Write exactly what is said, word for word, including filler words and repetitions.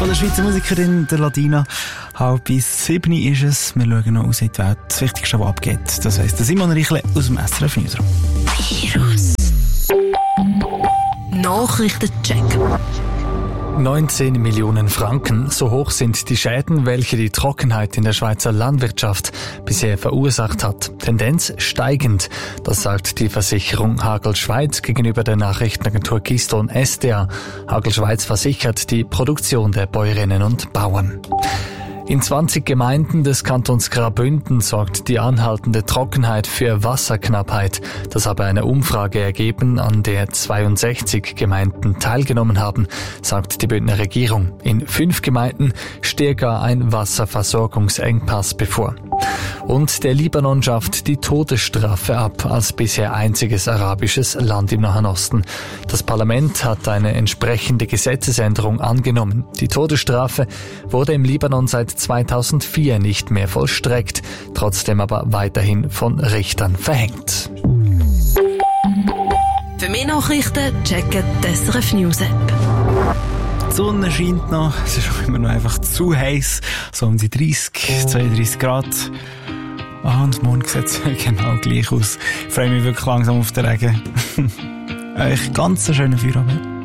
der Schweizer Musikerin, der Ladina. Halb bis sieben ist es. Wir schauen noch aus in die Welt. Das Wichtigste, was abgeht. Das heisst, der Simon Riechle aus dem S R F Newsroom. Virus. Nachrichtencheck. neunzehn Millionen Franken, so hoch sind die Schäden, welche die Trockenheit in der Schweizer Landwirtschaft bisher verursacht hat. Tendenz steigend, das sagt die Versicherung Hagel Schweiz gegenüber der Nachrichtenagentur Keystone S D A. Hagel Schweiz versichert die Produktion der Bäuerinnen und Bauern. In zwanzig Gemeinden des Kantons Graubünden sorgt die anhaltende Trockenheit für Wasserknappheit. Das habe eine Umfrage ergeben, an der zweiundsechzig Gemeinden teilgenommen haben, sagt die Bündner Regierung. In fünf Gemeinden stehe gar ein Wasserversorgungsengpass bevor. Und der Libanon schafft die Todesstrafe ab, als bisher einziges arabisches Land im Nahen Osten. Das Parlament hat eine entsprechende Gesetzesänderung angenommen. Die Todesstrafe wurde im Libanon seit zweitausendvier nicht mehr vollstreckt, trotzdem aber weiterhin von Richtern verhängt. Für mehr Nachrichten checken die S R F News App. Die Sonne scheint noch, es ist auch immer noch einfach zu heiß, so um die dreißig, zweiunddreißig Grad. Ah, und morgen sieht es genau gleich aus. Ich freue mich wirklich langsam auf den Regen. Euch ganz einen schönen Feierabend.